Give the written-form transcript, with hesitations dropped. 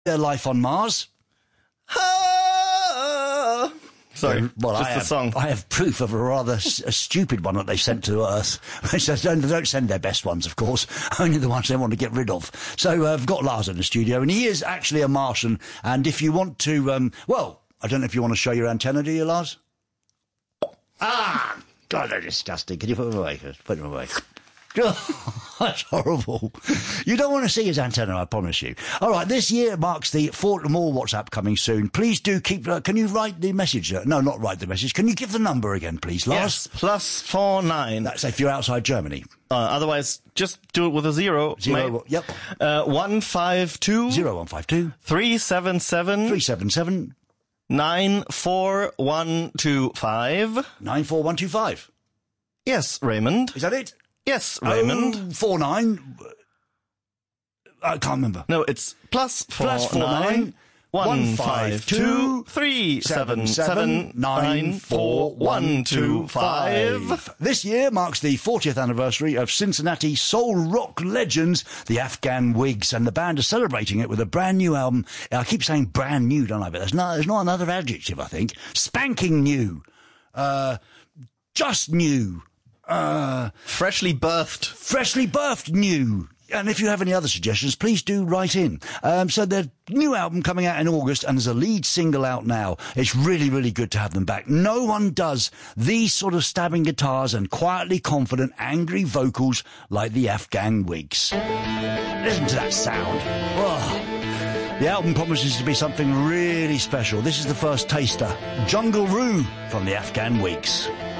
Their Life on Mars. Sorry, Well, just the song. I have proof of a rather a stupid one that they sent to Earth. They don't send their best ones, of course, only the ones they want to get rid of. So I've got Lars in the studio, and he is actually a Martian. And if you want to, well, I don't know if you want to show your antenna, do you, Lars? Ah! God, they're disgusting. Can you put them away? Put them away. Oh, that's horrible. You don't want to see his antenna, I promise you. All right, this year marks the more WhatsApp coming soon. Please do keep... can you write the message? No, not write the message. Can you give the number again, please, Lars? Yes, +49. That's if you're outside Germany. Otherwise, just do it with a zero. Yep. 152... 0152... 377... 377... 94125. 94125. Yes, Raymond. Is that it? Yes, Raymond. 49. I can't remember. No, it's +49 152 377 94125. This year marks the 40th anniversary of Cincinnati soul rock legends, the Afghan Wigs, and the band are celebrating it with a brand new album. I keep saying brand new, don't I? But there's not another adjective, I think. Spanking new. Just new. Freshly birthed new. And if you have any other suggestions, please do write in. So their new album coming out in August, and there's a lead single out now. It's really, really good to have them back. No one does these sort of stabbing guitars and quietly confident, angry vocals like the Afghan Wigs. Listen to that sound. Oh. The album promises to be something really special. This is the first taster. Jungle Roo from the Afghan Wigs.